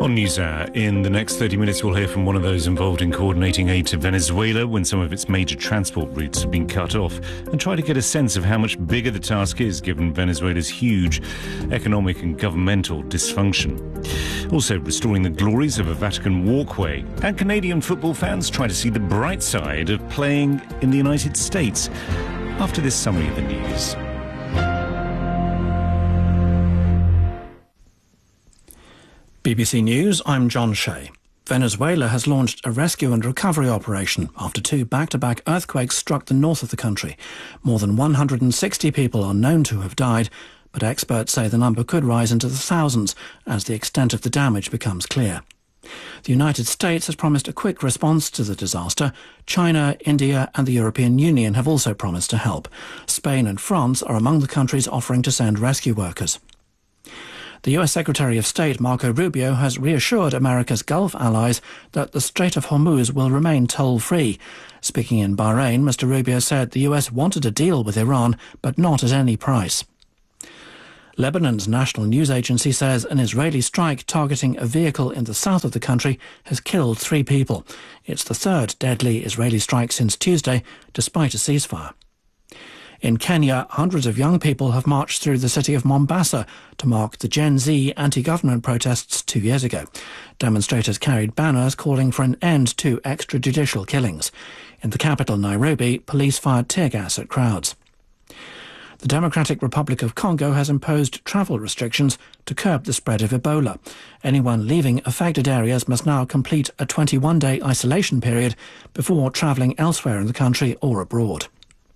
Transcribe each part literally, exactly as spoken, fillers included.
On NewsHour, in the next thirty minutes, we'll hear from one of those involved in coordinating aid to Venezuela when some of its major transport routes have been cut off, and try to get a sense of how much bigger the task is given Venezuela's huge economic and governmental dysfunction. Also, restoring the glories of a Vatican walkway, and Canadian football fans try to see the bright side of playing in the United States. After this summary of the news. B B C News, I'm John Shea. Venezuela has launched a rescue and recovery operation after two back-to-back earthquakes struck the north of the country. More than one hundred sixty people are known to have died, but experts say the number could rise into the thousands as the extent of the damage becomes clear. The United States has promised a quick response to the disaster. China, India and the European Union have also promised to help. Spain and France are among the countries offering to send rescue workers. The U S Secretary of State Marco Rubio has reassured America's Gulf allies that the Strait of Hormuz will remain toll-free. Speaking in Bahrain, Mister Rubio said the U S wanted a deal with Iran, but not at any price. Lebanon's national news agency says an Israeli strike targeting a vehicle in the south of the country has killed three people. It's the third deadly Israeli strike since Tuesday, despite a ceasefire. In Kenya, hundreds of young people have marched through the city of Mombasa to mark the Gen Z anti-government protests two years ago. Demonstrators carried banners calling for an end to extrajudicial killings. In the capital, Nairobi, police fired tear gas at crowds. The Democratic Republic of Congo has imposed travel restrictions to curb the spread of Ebola. Anyone leaving affected areas must now complete a twenty-one day isolation period before travelling elsewhere in the country or abroad.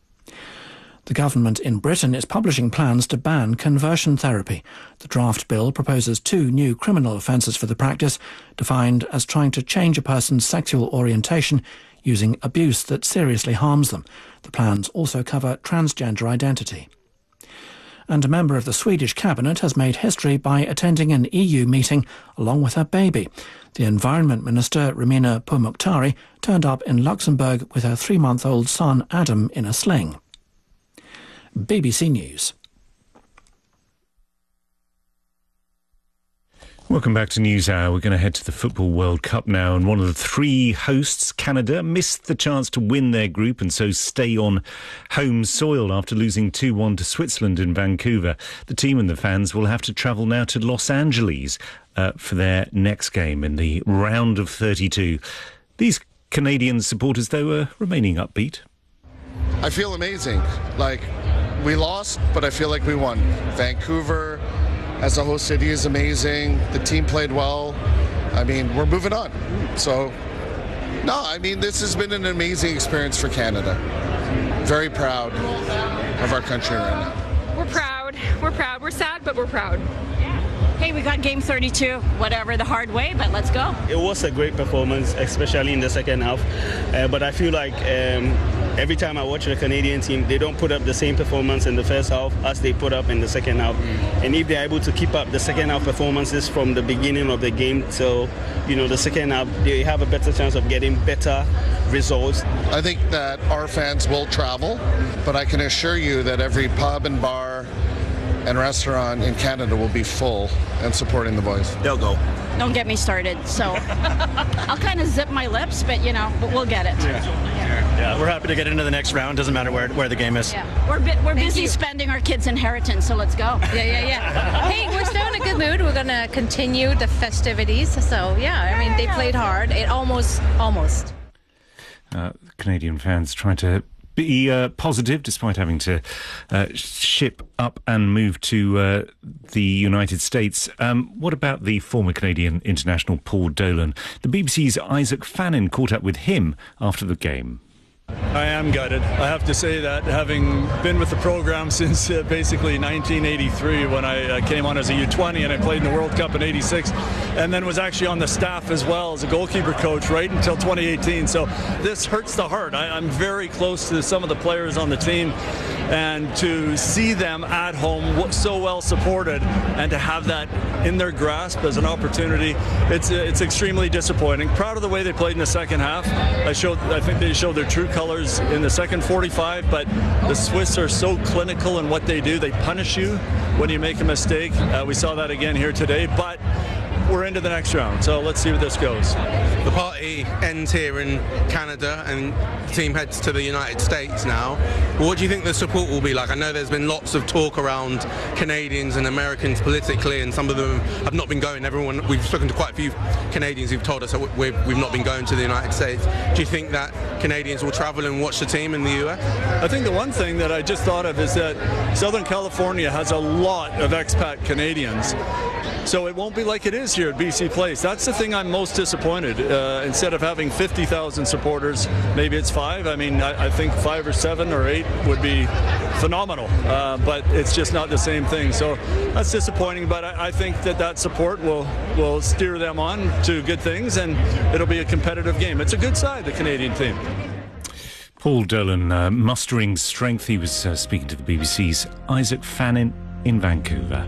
The government in Britain is publishing plans to ban conversion therapy. The draft bill proposes two new criminal offences for the practice, defined as trying to change a person's sexual orientation using abuse that seriously harms them. The plans also cover transgender identity. And a member of the Swedish cabinet has made history by attending an E U meeting along with her baby. The Environment Minister, Romina Pourmokhtari, turned up in Luxembourg with her three-month-old son, Adam, in a sling. B B C News. Welcome back to NewsHour. We're going to head to the Football World Cup now, and one of the three hosts, Canada, missed the chance to win their group and so stay on home soil after losing two one to Switzerland in Vancouver. The team and the fans will have to travel now to Los Angeles uh, for their next game in the round of thirty-two. These Canadian supporters, though, are remaining upbeat. I feel amazing. Like, we lost, but I feel like we won. Vancouver, as a host city, is amazing. The team played well. I mean, we're moving on. So, no, I mean, this has been an amazing experience for Canada. Very proud of our country right now. We're proud. We're proud. We're sad, but we're proud. Hey, we got game thirty-two, whatever, the hard way, but let's go. It was a great performance, especially in the second half. Uh, but I feel like um, every time I watch the Canadian team, they don't put up the same performance in the first half as they put up in the second half. And if they're able to keep up the second half performances from the beginning of the game till, you know, the second half, they have a better chance of getting better results. I think that our fans will travel, but I can assure you that every pub and bar and restaurant in Canada will be full and supporting the boys. They'll go. Don't get me started. So I'll kind of zip my lips, but, you know, but we'll get it. Yeah. Yeah. yeah, we're happy to get into the next round. Doesn't matter where where the game is. Yeah. We're bi- we're busy you. spending our kids' inheritance, so let's go. Yeah, yeah, yeah. Hey, we're still in a good mood. We're going to continue the festivities. So, yeah, I mean, they played hard. It almost, almost. Uh, Canadian fans trying to be uh, positive despite having to uh, ship up and move to uh, the United States. Um, what about the former Canadian international Paul Dolan? The B B C's Isaac Fannin caught up with him after the game. I am gutted. I have to say that, having been with the program since uh, basically nineteen eighty-three, when I uh, came on as a U twenty and I played in the World Cup in eighty-six, and then was actually on the staff as well as a goalkeeper coach right until twenty eighteen. So this hurts the heart. I, I'm very close to some of the players on the team, and to see them at home so well supported and to have that in their grasp as an opportunity, it's it's extremely disappointing. Proud of the way they played in the second half. I showed, I think they showed their true colors in the second forty-five, but the Swiss are so clinical in what they do. They punish you when you make a mistake. Uh, we saw that again here today, but we're into the next round. So let's see where this goes. The party ends here in Canada and the team heads to the United States now. What do you think the support will be like? I know there's been lots of talk around Canadians and Americans politically, and some of them have not been going. Everyone, we've spoken to quite a few Canadians who've told us that we've, we've not been going to the United States. Do you think that Canadians will travel and watch the team in the U S? I think the one thing that I just thought of is that Southern California has a lot of expat Canadians. So it won't be like it is here at B C Place. That's the thing I'm most disappointed. Uh, instead of having fifty thousand supporters, maybe it's five. I mean, I, I think five or seven or eight would be phenomenal. Uh, but it's just not the same thing. So that's disappointing. But I, I think that that support will, will steer them on to good things, and it'll be a competitive game. It's a good side, the Canadian team. Paul Dolan uh, mustering strength. He was uh, speaking to the B B C's Isaac Fannin in Vancouver.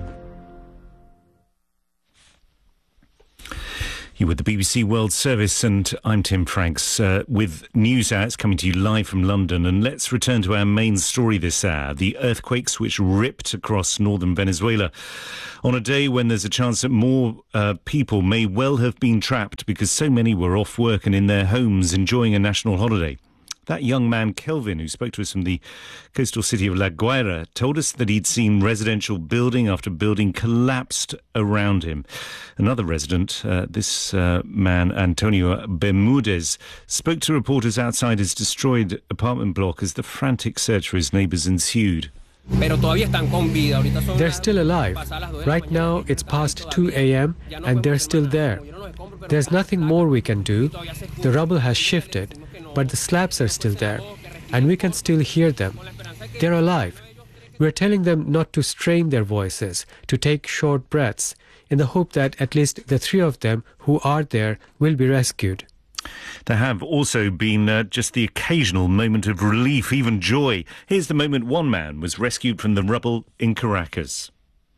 You with the B B C World Service, and I'm Tim Franks uh, with news hours coming to you live from London. And let's return to our main story this hour, the earthquakes which ripped across northern Venezuela on a day when there's a chance that more uh, people may well have been trapped because so many were off work and in their homes enjoying a national holiday. That young man, Kelvin, who spoke to us from the coastal city of La Guaira, told us that he'd seen residential building after building collapsed around him. Another resident, uh, this uh, man, Antonio Bermudez, spoke to reporters outside his destroyed apartment block as the frantic search for his neighbours ensued. They're still alive. Right now, it's past two a.m. and they're still there. There's nothing more we can do. The rubble has shifted, but the slabs are still there, and we can still hear them. They're alive. We're telling them not to strain their voices, to take short breaths, in the hope that at least the three of them who are there will be rescued. There have also been uh, just the occasional moment of relief, even joy. Here's the moment one man was rescued from the rubble in Caracas.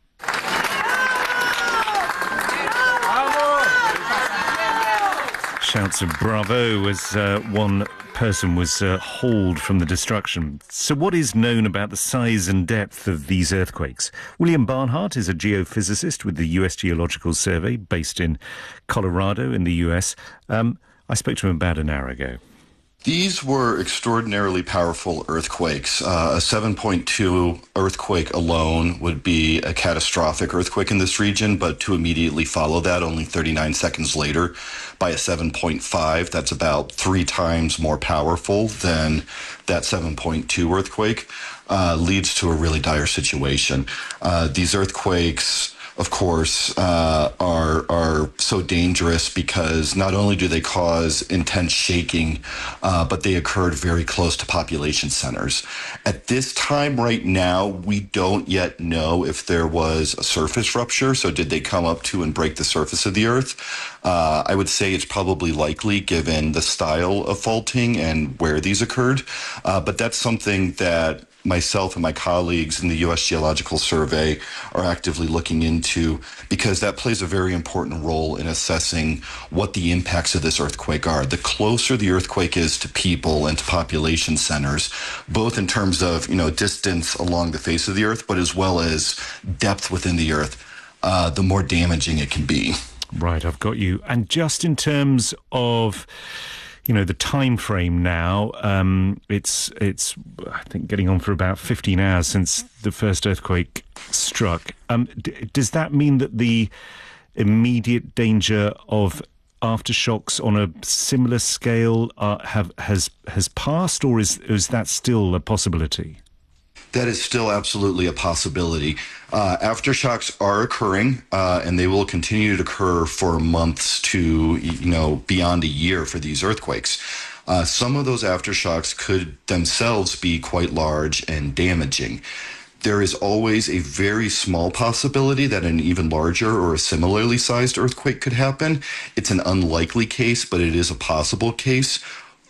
Shouts of bravo as uh, one person was uh, hauled from the destruction. So what is known about the size and depth of these earthquakes? William Barnhart is a geophysicist with the U S Geological Survey based in Colorado in the U S. Um, I spoke to him about an hour ago. These were extraordinarily powerful earthquakes. Uh, a seven point two earthquake alone would be a catastrophic earthquake in this region, but to immediately follow that only thirty-nine seconds later by a seven point five, that's about three times more powerful than that seven point two earthquake, uh, leads to a really dire situation. Uh, these earthquakes, of course, uh, are are so dangerous because not only do they cause intense shaking, uh, but they occurred very close to population centers. At this time right now, we don't yet know if there was a surface rupture. So did they come up to and break the surface of the Earth? Uh, I would say it's probably likely given the style of faulting and where these occurred. Uh, but that's something that myself and my colleagues in the U S Geological Survey are actively looking into, because that plays a very important role in assessing what the impacts of this earthquake are. The closer the earthquake is to people and to population centers, both in terms of, you know, distance along the face of the Earth, but as well as depth within the Earth, uh, the more damaging it can be. Right, I've got you. And just in terms of, you know, the time frame now, um, it's, it's I think, getting on for about fifteen hours since the first earthquake struck. Um, d- does that mean that the immediate danger of aftershocks on a similar scale uh, have has has passed, or is is that still a possibility? That is still absolutely a possibility. Uh, aftershocks are occurring, uh, and they will continue to occur for months to, you know, beyond a year for these earthquakes. Uh, some of those aftershocks could themselves be quite large and damaging. There is always a very small possibility that an even larger or a similarly sized earthquake could happen. It's an unlikely case, but it is a possible case.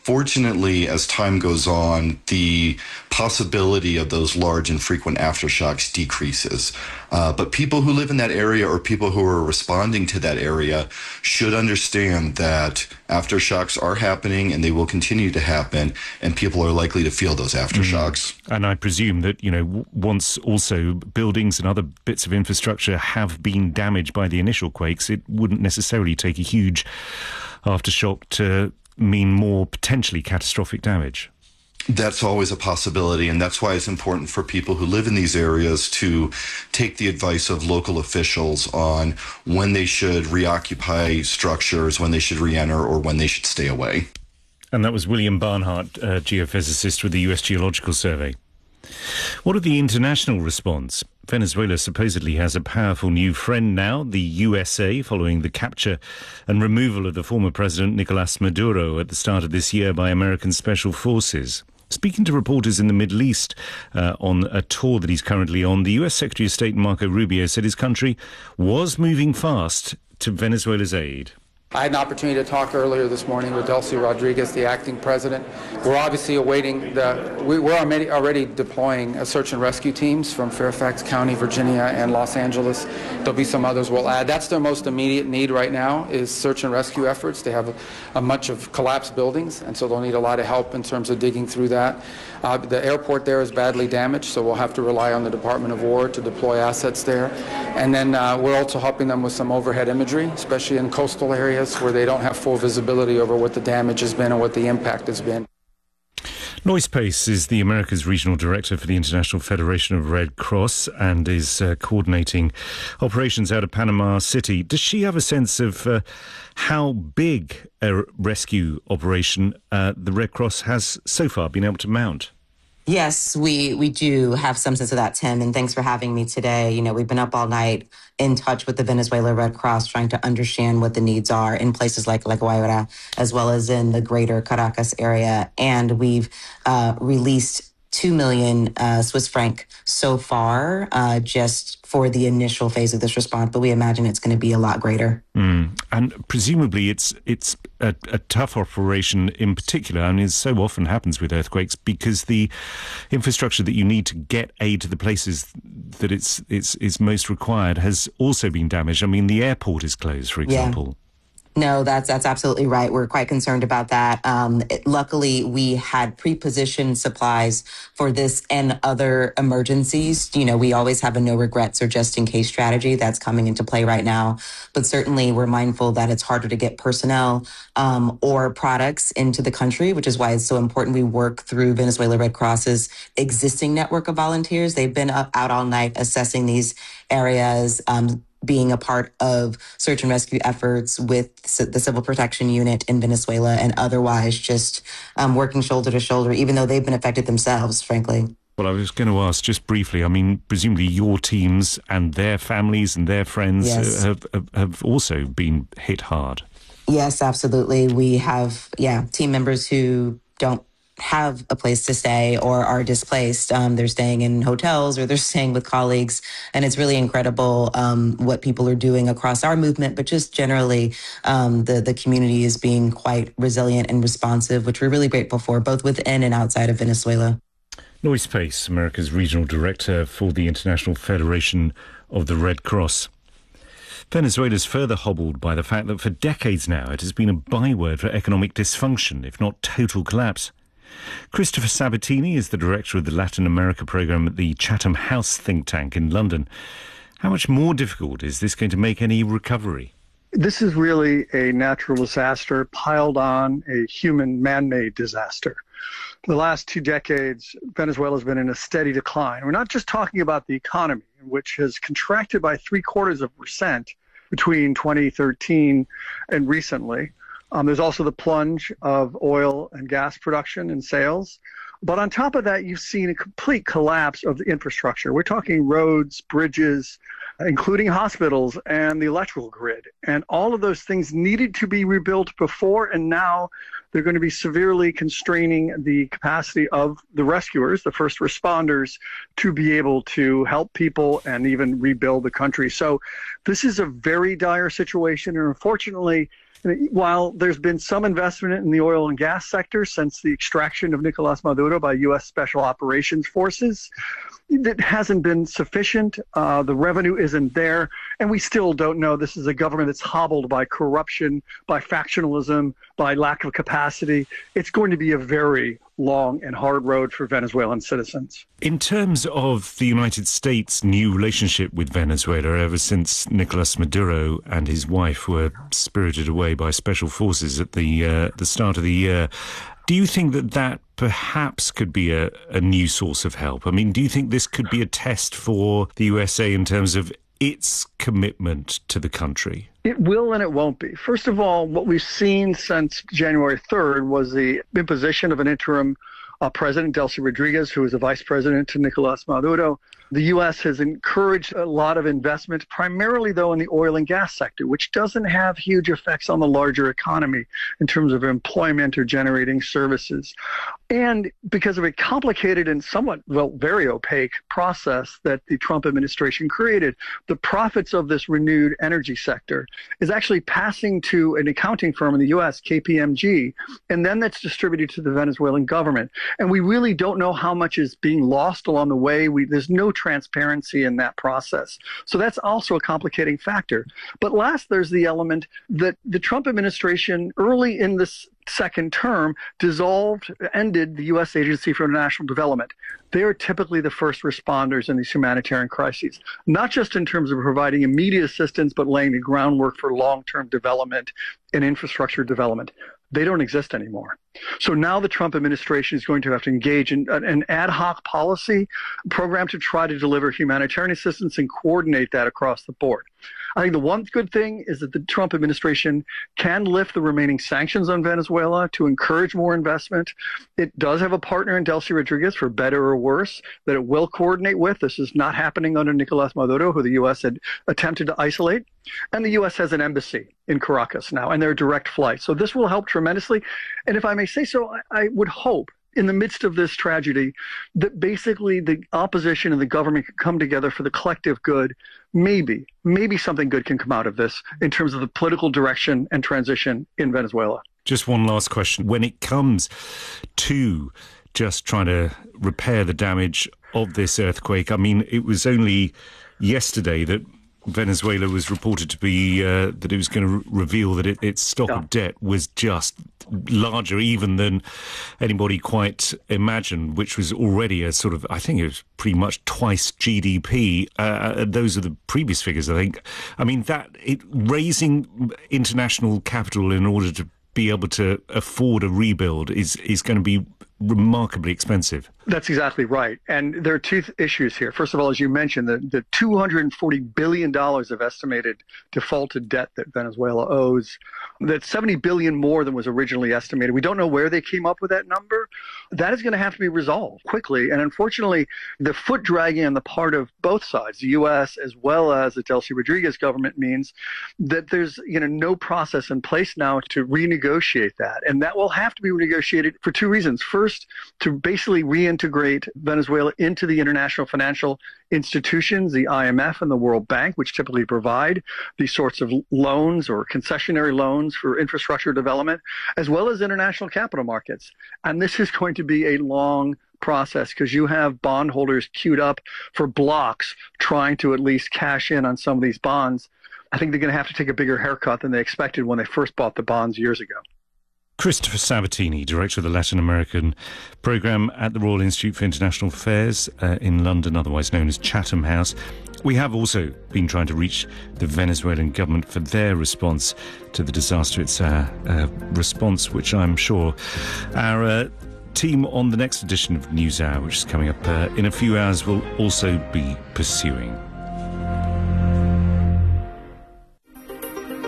Fortunately, as time goes on, the possibility of those large and frequent aftershocks decreases. Uh, but people who live in that area or people who are responding to that area should understand that aftershocks are happening and they will continue to happen, and people are likely to feel those aftershocks. Mm. And I presume that, you know, w- once also buildings and other bits of infrastructure have been damaged by the initial quakes, it wouldn't necessarily take a huge aftershock to mean more potentially catastrophic damage. That's always a possibility, and that's why it's important for people who live in these areas to take the advice of local officials on when they should reoccupy structures, when they should re-enter, or when they should stay away. And that was William Barnhart, uh, geophysicist with the U S Geological Survey. What of the international response? Venezuela supposedly has a powerful new friend now, the U S A, following the capture and removal of the former president Nicolas Maduro at the start of this year by American special forces. Speaking to reporters in the Middle East uh, on a tour that he's currently on, the U S Secretary of State Marco Rubio said his country was moving fast to Venezuela's aid. I had an opportunity to talk earlier this morning with Delcy Rodriguez, the acting president. We're obviously awaiting the, we, we're already, already deploying a search and rescue teams from Fairfax County, Virginia, and Los Angeles. There'll be some others we'll add. That's their most immediate need right now is search and rescue efforts. They have a, a much of collapsed buildings, and so they'll need a lot of help in terms of digging through that. Uh, the airport there is badly damaged, so we'll have to rely on the Department of War to deploy assets there. And then uh, we're also helping them with some overhead imagery, especially in coastal areas where they don't have full visibility over what the damage has been and what the impact has been. Noyce Pace is the Americas Regional Director for the International Federation of Red Cross and is uh, coordinating operations out of Panama City. Does she have a sense of uh, how big a rescue operation uh, the Red Cross has so far been able to mount? Yes, we, we do have some sense of that, Tim, and thanks for having me today. You know, we've been up all night in touch with the Venezuela Red Cross, trying to understand what the needs are in places like La Guaira, as well as in the greater Caracas area. And we've uh, released two million uh, Swiss franc so far, uh, just for the initial phase of this response, but we imagine it's going to be a lot greater. Mm. And presumably it's it's a, a tough operation in particular. I mean, it so often happens with earthquakes because the infrastructure that you need to get aid to the places that it's it's it's most required has also been damaged. I mean, the airport is closed, for example. Yeah. No, that's that's absolutely right. We're quite concerned about that. Um, it, luckily, we had pre-positioned supplies for this and other emergencies. You know, we always have a no regrets or just in case strategy that's coming into play right now. But certainly, we're mindful that it's harder to get personnel um, or products into the country, which is why it's so important we work through Venezuela Red Cross's existing network of volunteers. They've been up, out all night assessing these areas, um, being a part of search and rescue efforts with the Civil Protection Unit in Venezuela and otherwise just um, working shoulder to shoulder, even though they've been affected themselves, frankly. Well, I was going to ask just briefly, I mean, presumably your teams and their families and their friends yes. have, have, have also been hit hard. Yes, absolutely. We have, yeah, team members who don't have a place to stay or are displaced. Um, they're staying in hotels or they're staying with colleagues. And it's really incredible um, what people are doing across our movement, but just generally um, the, the community is being quite resilient and responsive, which we're really grateful for, both within and outside of Venezuela. Noyce Pace, America's Regional Director for the International Federation of the Red Cross. Venezuela is further hobbled by the fact that for decades now it has been a byword for economic dysfunction, if not total collapse. Christopher Sabatini is the director of the Latin America program at the Chatham House think tank in London. How much more difficult is this going to make any recovery? This is really a natural disaster piled on a human man-made disaster. The last two decades, Venezuela has been in a steady decline. We're not just talking about the economy, which has contracted by three quarters of a percent between twenty thirteen and recently. Um, there's also the plunge of oil and gas production and sales. But on top of that, you've seen a complete collapse of the infrastructure. We're talking roads, bridges, including hospitals and the electrical grid. And all of those things needed to be rebuilt before, and now they're going to be severely constraining the capacity of the rescuers, the first responders, to be able to help people and even rebuild the country. So this is a very dire situation. And unfortunately, while there's been some investment in the oil and gas sector since the extraction of Nicolas Maduro by U S Special Operations Forces, it hasn't been sufficient. Uh, the revenue isn't there. And we still don't know. This is a government that's hobbled by corruption, by factionalism, by lack of capacity. It's going to be a very long and hard road for Venezuelan citizens. In terms of the United States' new relationship with Venezuela, ever since Nicolas Maduro and his wife were spirited away by special forces at the uh, the start of the year, do you think that that perhaps could be a, a new source of help? I mean, do you think this could be a test for the U S A in terms of its commitment to the country? It will and it won't be. First of all, what we've seen since January third was the imposition of an interim uh, president, Delcy Rodriguez, who is a vice president to Nicolas Maduro. The U S has encouraged a lot of investment, primarily, though, in the oil and gas sector, which doesn't have huge effects on the larger economy in terms of employment or generating services. And because of a complicated and somewhat, well, very opaque process that the Trump administration created, the profits of this renewed energy sector is actually passing to an accounting firm in the U S, K P M G, and then that's distributed to the Venezuelan government. And we really don't know how much is being lost along the way. We, there's no transparency in that process. So that's also a complicating factor. But last, there's the element that the Trump administration early in this second term dissolved, ended the U S Agency for International Development. They are typically the first responders in these humanitarian crises, not just in terms of providing immediate assistance, but laying the groundwork for long-term development and infrastructure development. They don't exist anymore. So now the Trump administration is going to have to engage in an ad hoc policy program to try to deliver humanitarian assistance and coordinate that across the board. I think the one good thing is that the Trump administration can lift the remaining sanctions on Venezuela to encourage more investment. It does have a partner in Delcy Rodriguez, for better or worse, that it will coordinate with. This is not happening under Nicolas Maduro, who the U S had attempted to isolate. And the U S has an embassy in Caracas now, and there are direct flights. So this will help tremendously. And if I may say so, I, I would hope, in the midst of this tragedy, that basically the opposition and the government can come together for the collective good. Maybe, maybe something good can come out of this in terms of the political direction and transition in Venezuela. Just one last question. When it comes to just trying to repair the damage of this earthquake, I mean, it was only yesterday that Venezuela was reported to be, uh, that it was going to re- reveal that it, its stock yeah. of debt was just larger even than anybody quite imagined, which was already a sort of, I think it was pretty much twice G D P. Uh, those are the previous figures, I think. I mean, that it raising international capital in order to be able to afford a rebuild is, is going to be remarkably expensive. That's exactly right. And there are two th- issues here. First of all, as you mentioned, the, the two hundred forty billion dollars of estimated defaulted debt that Venezuela owes, that's seventy billion dollars more than was originally estimated. We don't know where they came up with that number. That is going to have to be resolved quickly. And unfortunately, the foot dragging on the part of both sides, the U S as well as the Delcy Rodriguez government, means that there's, you know, no process in place now to renegotiate that. And that will have to be renegotiated for two reasons. First, to basically reintegrate Venezuela into the international financial institutions, the I M F and the World Bank, which typically provide these sorts of loans or concessionary loans for infrastructure development, as well as international capital markets. And this is going to be a long process because you have bondholders queued up for blocks trying to at least cash in on some of these bonds. I think they're going to have to take a bigger haircut than they expected when they first bought the bonds years ago. Christopher Sabatini, Director of the Latin American Programme at the Royal Institute for International Affairs uh, in London, otherwise known as Chatham House. We have also been trying to reach the Venezuelan government for their response to the disaster. It's a, a response which I'm sure our uh, team on the next edition of NewsHour, which is coming up uh, in a few hours, will also be pursuing.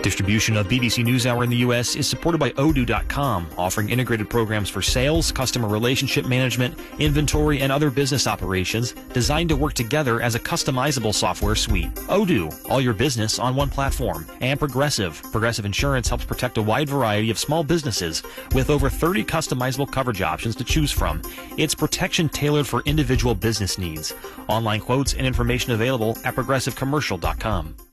Distribution of B B C NewsHour in the U S is supported by Odoo dot com, offering integrated programs for sales, customer relationship management, inventory, and other business operations designed to work together as a customizable software suite. Odoo, all your business on one platform. And Progressive. Progressive Insurance helps protect a wide variety of small businesses with over thirty customizable coverage options to choose from. It's protection tailored for individual business needs. Online quotes and information available at progressive commercial dot com.